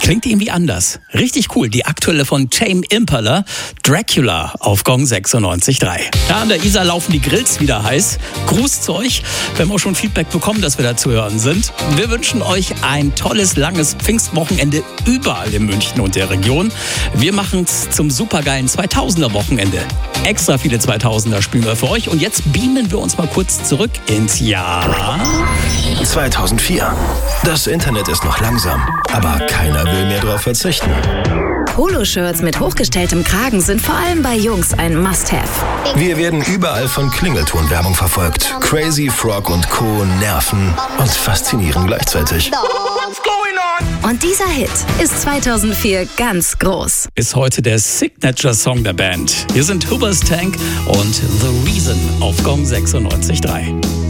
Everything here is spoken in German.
Klingt irgendwie anders. Richtig cool. Die aktuelle von Tame Impala, Dracula auf Gong 96.3. Ja, an der Isar laufen die Grills wieder heiß. Gruß zu euch. Wir haben auch schon Feedback bekommen, dass wir da zu hören sind. Wir wünschen euch ein tolles, langes Pfingstwochenende überall in München und der Region. Wir machen es zum supergeilen 2000er-Wochenende. Extra viele 2000er spielen wir für euch. Und jetzt beamen wir uns mal kurz zurück ins Jahr 2004. Das Internet ist noch langsam, aber keiner will mehr drauf verzichten. Poloshirts mit hochgestelltem Kragen sind vor allem bei Jungs ein Must-Have. Wir werden überall von Klingeltonwerbung verfolgt. Crazy Frog und Co. nerven und faszinieren gleichzeitig. Und dieser Hit ist 2004 ganz groß. Ist heute der Signature-Song der Band. Hier sind Hoobastank und The Reason auf Gong 96.3.